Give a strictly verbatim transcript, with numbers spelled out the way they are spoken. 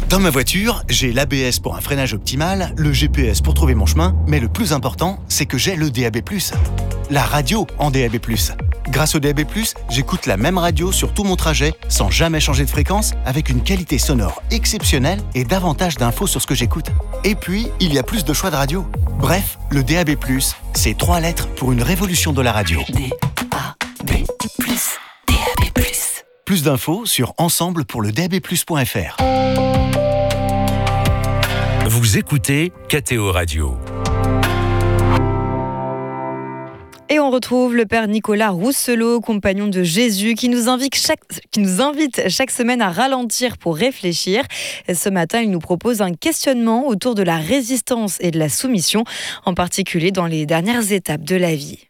Dans ma voiture, j'ai l'A B S pour un freinage optimal, le G P S pour trouver mon chemin, mais le plus important, c'est que j'ai le D A B plus. La radio en D A B plus. Grâce au D A B plus, j'écoute la même radio sur tout mon trajet, sans jamais changer de fréquence, avec une qualité sonore exceptionnelle et davantage d'infos sur ce que j'écoute. Et puis, il y a plus de choix de radio. Bref, le D A B plus, c'est trois lettres pour une révolution de la radio. D A B plus, D A B plus. Plus d'infos sur ensemble pour le D A B plus point F R. Vous écoutez K T O Radio. Et on retrouve le père Nicolas Rousselot, compagnon de Jésus, qui nous invite chaque, qui nous invite chaque semaine à ralentir pour réfléchir. Et ce matin, il nous propose un questionnement autour de la résistance et de la soumission, en particulier dans les dernières étapes de la vie.